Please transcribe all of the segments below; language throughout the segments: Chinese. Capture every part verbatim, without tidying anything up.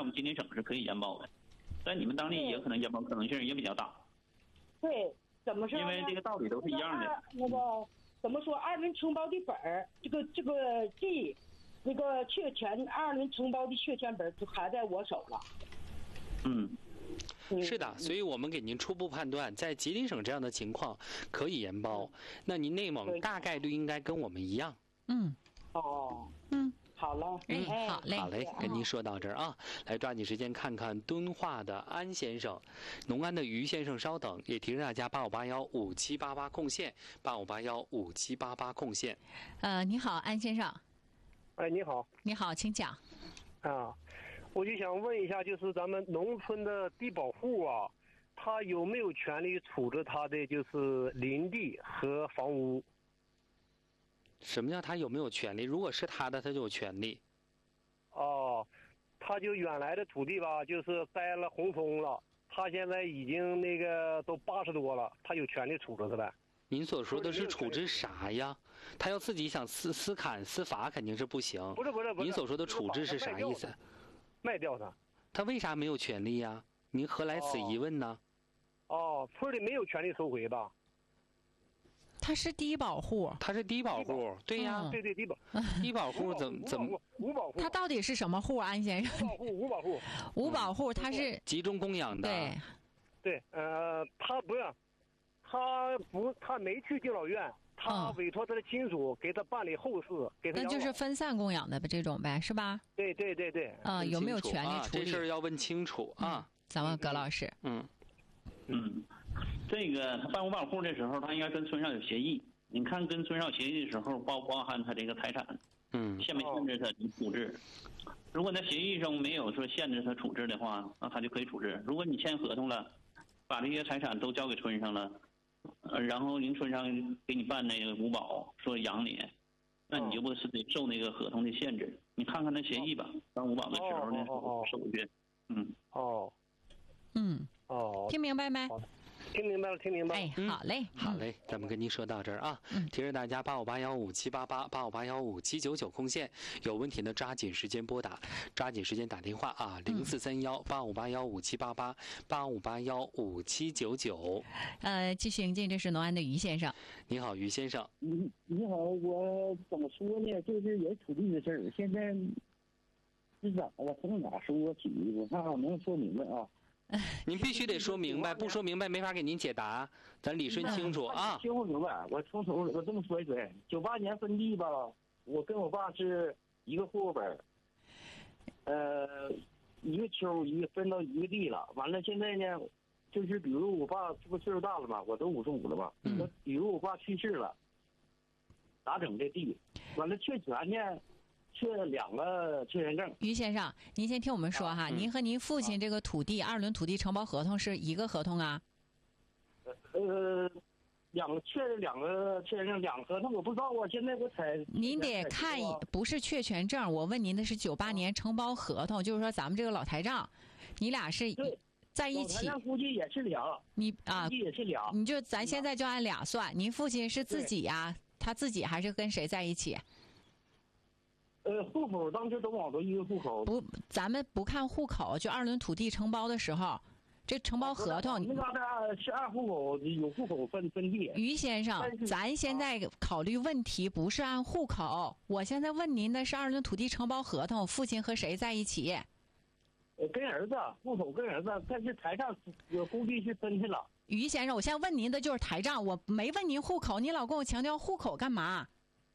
们吉林省是可以延保的，在你们当地也可能延保可能性也比较大。 对，怎么说？ 因为这个道理都是一样的。 那个怎么说？二轮承保的本儿，这个这个记，那个确权二轮承保的确权本就还在我手了。 嗯。 是的，所以我们给您初步判断，在吉林省这样的情况可以延包，那您内蒙大概率应该跟我们一样。 嗯， 哦， 嗯， 好了， 嗯，好嘞， 好嘞，跟您说到这儿啊，来抓紧时间看看敦化的安先生，农安的于先生，稍等，也提示大家八五八幺五七八八空线，八五八幺五七八八空线。 呃，你好，安先生。 哎，你好。 你好，请讲。 啊。我就想问一下，就是咱们农村的低保户啊，他有没有权利处置他的就是林地和房屋？ 什么叫他有没有权利？如果是他的，他就有权利。 哦，他就原来的土地吧，就是栽了红枫了，他现在已经那个都八十多了，他有权利处置是吧？ 您所说的是处置啥呀？他要自己想私私砍私伐肯定是不行。 不是不是不是。 您所说的处置是啥意思？ 卖掉他。 他为啥没有权利呀？您何来此疑问呢？ 哦，村里没有权利收回吧？ 他是低保户。 他是低保户，对呀， 嗯、对对低保。 低保户怎么怎么无保户？ 他到底是什么户？安先生。 无保户，无保户。 无保户，他是集中供养的。 对。 对，呃，他不是，他不，他没去敬老院。他委托他的亲属给他办理后事，给他那就是分散供养的这种呗，是吧？ 对对对对。 啊、呃，有没有权利处理？ 啊、这事儿要问清楚啊。 嗯、咱问葛老师。 嗯嗯，这个他办无保户的时候，他应该跟村上有协议。你看跟村上有协议的时候，包包含他这个财产， 嗯， 限没限制他处置？如果在协议中没有说限制他处置的话，那他就可以处置。如果你签合同了，把这些财产都交给村上了。呃，然后您村上给你办那个五保，说养你，那你就不是得受那个合同的限制。你看看那协议吧，办五保的时候呢，手续。嗯。 哦。 嗯。 哦。 听明白没？ 听明白了，听明白了。 哎，好嘞， 嗯、好嘞，咱们跟您说到这儿啊。嗯。提示大家八五八幺五七八八八五八幺五七九九空线，有问题的抓紧时间拨打，抓紧时间打电话啊，零四三幺八五八幺五七八八八五八幺五七九九。 呃，继续迎进，这是农安的于先生。 你好，于先生。 你你好，我怎么说呢？就是也土地的事儿，现在是怎么了？从哪说起？我看看能说明白啊。 您必须得说明白，不说明白没法给您解答，咱理顺清楚啊。 听不明白，我从头我这么说一嘴，九八年分地吧，我跟我爸是一个户口本，呃，一个丘一个分到一个地了。完了现在呢，就是比如我爸这不岁数大了嘛，我都五十五了吧， 嗯， 比如我爸去世了，咋整这地？完了确权呢？缺两个确认证。 于先生，您先听我们说哈，啊嗯、您和您父亲这个土地、啊、二轮土地承包合同是一个合同啊？ 呃，两个确认两个确认证，两个合同我不知道啊，现在我才。 您得看，不是确权证，我问您的是九八年承包合同，就是说咱们这个老台账，你俩是在一起。 老台账估计也是俩。 你啊， 估计也是俩。 你就咱现在就按俩算，您父亲是自己呀、啊，他自己还是跟谁在一起？ 呃，户口当时都往都一个户口。 不，咱们不看户口，就二轮土地承包的时候，这承包合同。 那嘎达是按户口，有户口分分地。 于先生，咱现在考虑问题不是按户口，我现在问您的是二轮土地承包合同，父亲和谁在一起？ 呃，跟儿子，户口跟儿子，但是台上我估计是分去了。 于先生，我现在问您的就是台账，我没问您户口，你老跟我强调户口干嘛？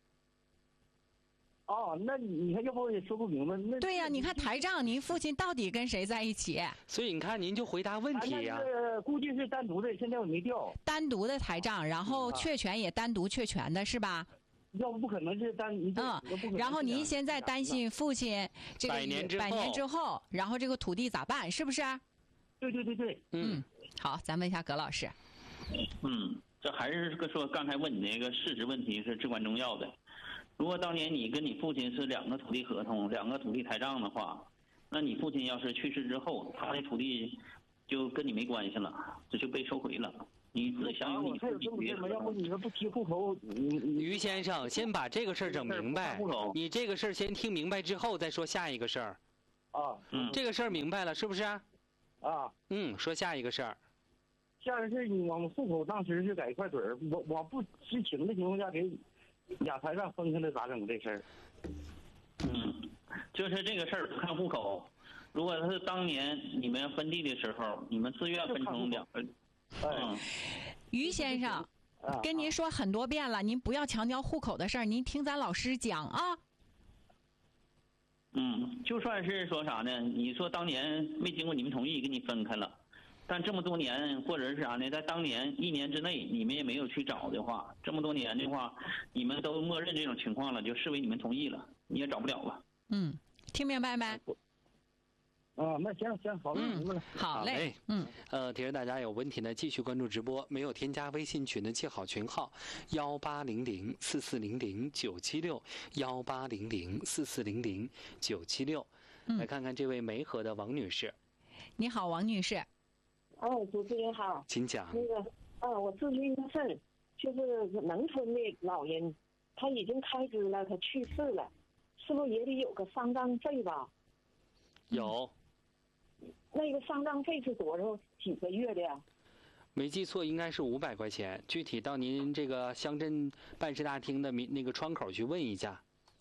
哦，那你你看，要不我也说不明白。那对呀、啊，你看台账，您父亲到底跟谁在一起？ 所以你看，您就回答问题呀、 啊。那估计是单独的，现在我没调。 单独的台账，然后确权也单独确权的是吧？ 要不不可能是单。 嗯，然后您现在担心父亲这个百年之后， 百年之后，然后这个土地咋办？是不是？ 对对对对， 嗯，好，咱问一下葛老师。 嗯，这还是说刚才问你那个事实问题是至关重要的。如果当年你跟你父亲是两个土地合同、两个土地台账的话，那你父亲要是去世之后，他的土地就跟你没关系了，这就被收回了。你只享有你父亲的。 要不你们不提户口？ 于先生，先把这个事儿整明白。你这个事儿先听明白之后再说下一个事儿。 啊， 嗯， 这个事儿明白了是不是？ 啊， 嗯，说下一个事儿。 下一个事你我们户口当时是在一块堆儿，我我不知情的情况下给俩财产分开了，咋整这事儿？ 嗯，就是这个事儿不看户口。如果是当年你们分地的时候，你们自愿分成两个，嗯， 于先生， 啊跟您说很多遍了，您不要强调户口的事儿，您听咱老师讲啊。 嗯，就算是说啥呢？你说当年没经过你们同意给你分开了，但这么多年或者是啥呢？在当年一年之内你们也没有去找的话，这么多年的话，你们都默认这种情况了，就视为你们同意了，你也找不了了。 嗯，听明白没？ 啊，那行行，好了，明白了。 好嘞， 嘞嗯， 呃，提示大家有问题呢，继续关注直播。没有添加微信群的，记好群号：幺八零零四四零零九七六，幺八零零四四零零九七六。来看看这位梅河的王女士， 你好，王女士。 哦，主持人好。 请讲。 那个，啊，我咨询一个事儿，就是农村的老人，他已经开支了，他去世了，是不是也得有个丧葬费吧？ 有。 那个丧葬费是多少几个月的呀？ 没记错，应该是五百块钱。具体到您这个乡镇办事大厅的民那个窗口去问一下。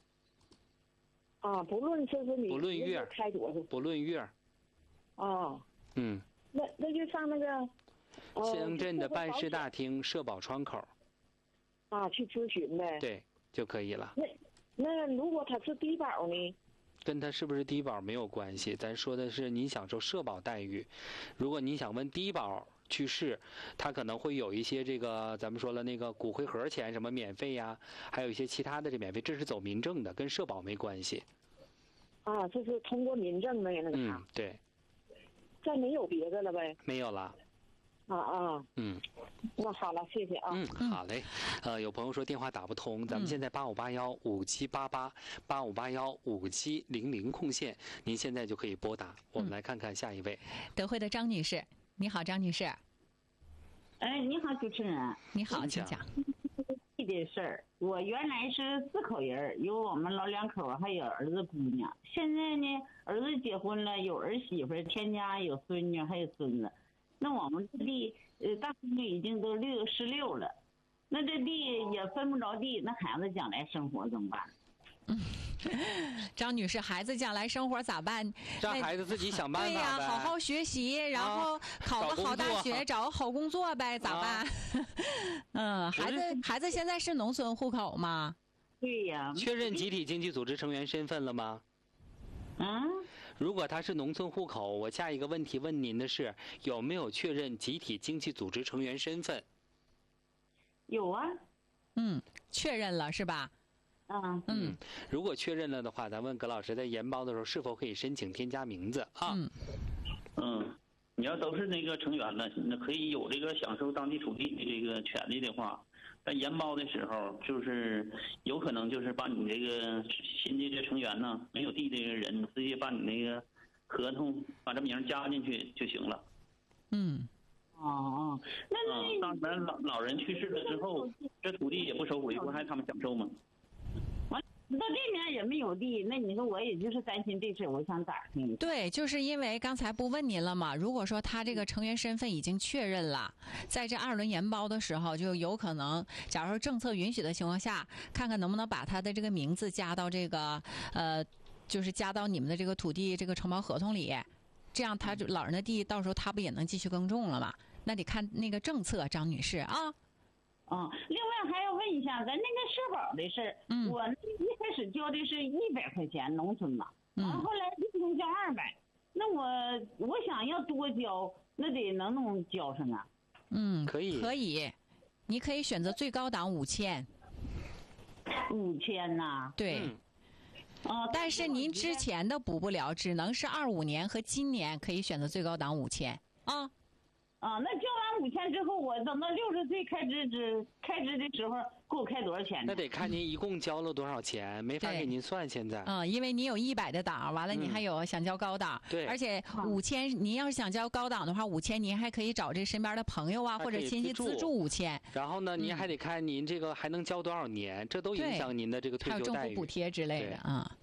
啊，不论是不是你不论月开多少？ 不论月。 啊。 嗯。 那那就上那个。呃、 乡镇的办事大厅社保窗口。 啊，去咨询呗。 对，就可以了。 那那如果他是低保呢？ 跟他是不是低保没有关系，咱说的是您享受社保待遇。如果您想问低保去世，他可能会有一些这个咱们说了那个骨灰盒钱什么免费呀，还有一些其他的这免费，这是走民政的，跟社保没关系。 啊，这是通过民政呗，那个嗯，对。 再没有别的了呗？ 没有了。 啊啊， 嗯， 那好了，谢谢啊。 嗯，好嘞。呃，有朋友说电话打不通，咱们现在八五八幺五七八八八五八幺五七零零空线，您现在就可以拨打。我们来看看下一位， 德惠的张女士，你好，张女士。 哎，你好，主持人。 你好，请讲。 地的事儿，我原来是四口人，有我们老两口，还有儿子姑娘。现在呢，儿子结婚了，有儿媳妇，添家有孙女，还有孙子。那我们这地，呃，大孙女已经都六十六了，那这地也分不着地，那孩子将来生活怎么办？ 嗯，张女士，孩子将来生活咋办？ 让孩子自己想办法呗。 对呀，好好学习，然后考个好大学， 啊、 找个好工作呗，咋办？啊、嗯，孩子，孩子现在是农村户口吗？ 对呀。 确认集体经济组织成员身份了吗？ 嗯。 如果他是农村户口，我下一个问题问您的是有没有确认集体经济组织成员身份？ 有啊。 嗯，确认了是吧？ 嗯嗯，如果确认了的话，咱问葛老师在研报的时候是否可以申请添加名字啊？ 嗯， 嗯，你要都是那个成员了，那可以有这个享受当地土地的这个权利的话，在研报的时候，就是有可能就是把你这个新的这成员呢，没有地的人，直接把你那个合同把这名加进去就行了。 嗯。 哦，那那、嗯、当然老老人去世了之后，这土地也不收回，不还他们享受吗？ 那这面也没有地，那你说我也就是担心这事，我想打听。 对，就是因为刚才不问您了嘛，如果说他这个成员身份已经确认了，在这二轮研包的时候，就有可能，假如说政策允许的情况下，看看能不能把他的这个名字加到这个呃，就是加到你们的这个土地这个承包合同里，这样他就老人的地到时候他不也能继续耕种了吗？那得看那个政策，张女士啊。 嗯，另外还要问一下，咱那个社保的事儿， 嗯， 我一开始交的是一百块钱农村嘛， 嗯， 然后后来一共交二百，那我我想要多交，那得能不能交上啊？ 嗯， 可以， 可以，你可以选择最高档五千， 五千呐？ 对， 嗯， 哦， 但是您之前的补不了，只能是二五年和今年可以选择最高档五千啊。 啊，那交完五千之后，我等到六十岁开支支开支的时候，给我开多少钱呢？ 那得看您一共交了多少钱，没法给您算现在。 嗯，因为你有一百的档，完了你还有想交高档， 对、嗯， 而且五千，您要是想交高档的话，五千您还可以找这身边的朋友啊或者亲戚资助五千。 然后呢，您还得看您这个还能交多少年，这都影响您的这个退休待遇。 还有政府补贴之类的啊。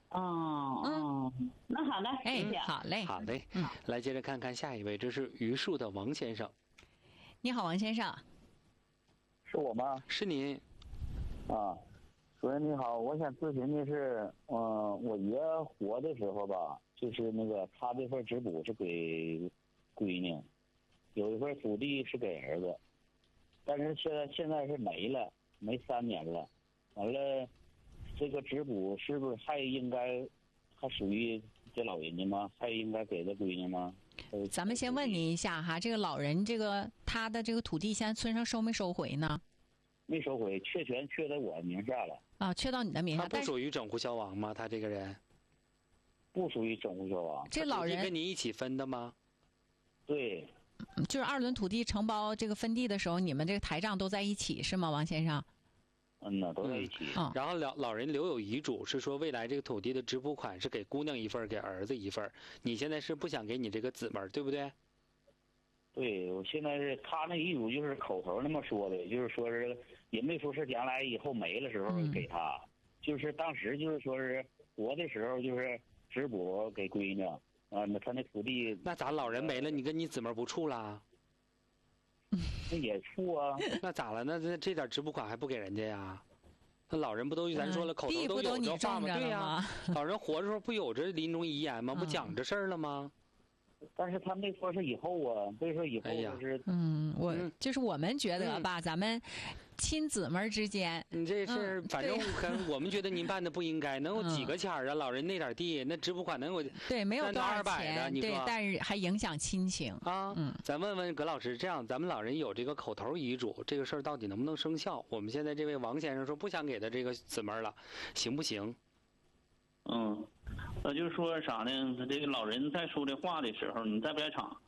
哦哦，那好的， 哎谢谢， 好嘞， 好嘞， 嗯， 来接着看看下一位，这是榆树的王先生。 你好，王先生。 是我吗？ 是您。 啊，主任你好，我想咨询的是，嗯、呃，我爷活的时候吧，就是那个他这份质补是给闺女，有一份土地是给儿子，但是现在现在是没了，没三年了，完了，这个质补是不是还应该还属于这老人家吗？还应该给这闺女吗？ 咱们先问您一下哈，这个老人这个他的这个土地现在村上收没收回呢？ 没收回，确权确在我名下了。 啊，确到你的名下， 他不属于整户消亡吗？他这个人不属于整户消亡。 这老人跟你一起分的吗？ 对， 就是二轮土地承包这个分地的时候，你们这个台账都在一起是吗，王先生？ 嗯呐，都在一起。 嗯， 然后老老人留有遗嘱，是说未来这个土地的质补款是给姑娘一份，给儿子一份。你现在是不想给你这个姊妹，对不对？ 对，我现在是他那遗嘱就是口头那么说的，就是说是也没说是将来以后没了时候给他，嗯、就是当时就是说是活的时候就是质补给闺女啊，那他那土地那咋老人没了，你跟你姊妹不处啦？ 那也处啊。 那咋了？那这这点质补款还不给人家呀？那老人不都咱说了， 嗯、 口头都有这话吗？对呀、 啊， 老人活着时候不有这临终遗言吗？不讲这事儿了吗？ 但是他没说是以后啊，所以说以后就是、 哎、嗯，我就是我们觉得吧，嗯、咱们亲姊妹之间， 你这是、嗯、反正可能我们觉得您办的不应该，能有几个钱啊？嗯、老人那点地，那质补款能有对没有多少钱， 对，但是还影响亲情啊。嗯，咱问问葛老师，这样咱们老人有这个口头遗嘱，这个事儿到底能不能生效？我们现在这位王先生说不想给他这个姊妹了，行不行？ 嗯。那就是说啥呢？他这个老人在说这话的时候，你在不在场？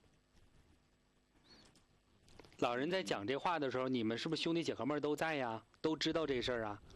老人在讲这话的时候，你们是不是兄弟姐哥们都在呀？都知道这事儿啊？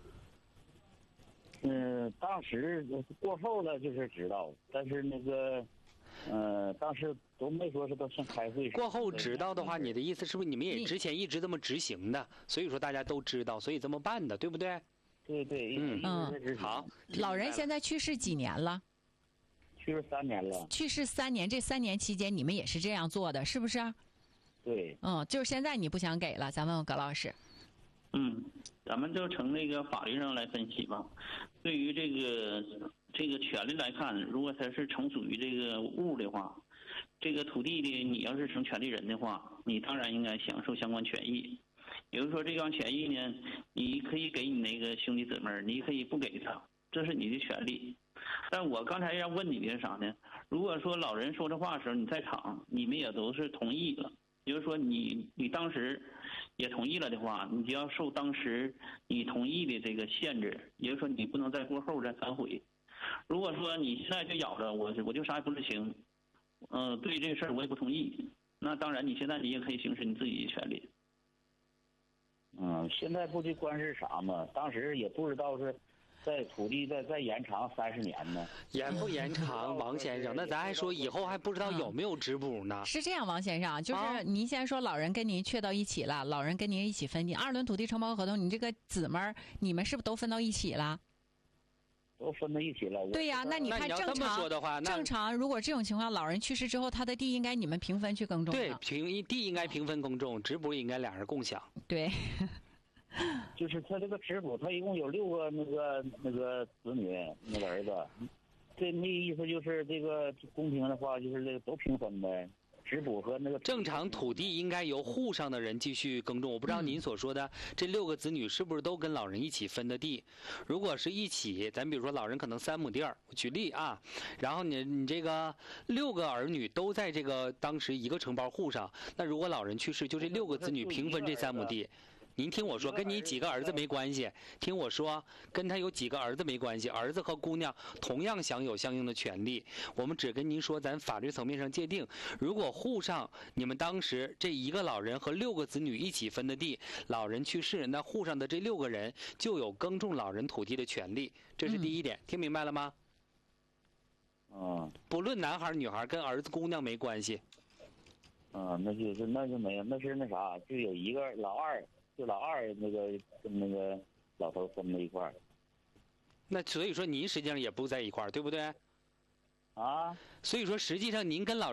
嗯，当时过后了就是知道，但是那个，呃，当时都没说是都先开会。 过后知道的话，你的意思是不是你们也之前一直这么执行的？所以说大家都知道，所以这么办的，对不对？ 对对， 嗯嗯， 好。 老人现在去世几年了？ 去世三年了。 去世三年，这三年期间你们也是这样做的，是不是？ 对。 嗯，就是现在你不想给了，咱问问葛老师。 嗯，咱们就从那个法律上来分析吧。对于这个这个权利来看，如果它是从属于这个物的话，这个土地的你要是成权利人的话，你当然应该享受相关权益。也就是说，这项权益呢，你可以给你那个兄弟姊妹，你可以不给他，这是你的权利。但我刚才要问你的是啥呢？如果说老人说这话的时候你在场，你们也都是同意了，也就是说你你当时也同意了的话，你就要受当时你同意的这个限制，也就是说你不能再过后再反悔。如果说你现在就咬着我我就啥也不知情，嗯、呃，对这个事儿我也不同意，那当然你现在你也可以行使你自己的权利。 嗯，现在不就关是啥嘛？当时也不知道是在土地再再延长三十年呢。 延不延长，王先生？那咱还说以后还不知道有没有质补呢？ 是这样，王先生，就是您现在说老人跟您确到一起了，老人跟您一起分地，二轮土地承包合同，你这个姊妹儿，你们是不是都分到一起了？ 都分到一起了。 对呀、啊，那你看正常说的话， 正常如果这种情况，老人去世之后，他的地应该你们平分去耕种。 对，平地应该平分耕种，质补应该俩人共享。 对。 就是他这个质补，他一共有六个那个那个子女，那个儿子，这那意思就是这个公平的话，就是这个都平分呗。质补和那个正常土地应该由户上的人继续耕种。我不知道您所说的这六个子女是不是都跟老人一起分的地？如果是一起，咱比如说老人可能三亩地儿，我举例啊，然后你你这个六个儿女都在这个当时一个承包户上，那如果老人去世，就这六个子女平分这三亩地。您听我说，跟你几个儿子没关系。听我说，跟他有几个儿子没关系。儿子和姑娘同样享有相应的权利。我们只跟您说，咱法律层面上界定，如果户上你们当时这一个老人和六个子女一起分的地，老人去世，那户上的这六个人就有耕种老人土地的权利。这是第一点，嗯、听明白了吗？ 嗯。 不论男孩女孩，跟儿子姑娘没关系。 嗯，那就是那就没有，那是那啥，就有一个老二。就老二那个跟那个老头分在一块儿。 那所以说您实际上也不在一块儿，对不对？ 啊， 所以说实际上您跟老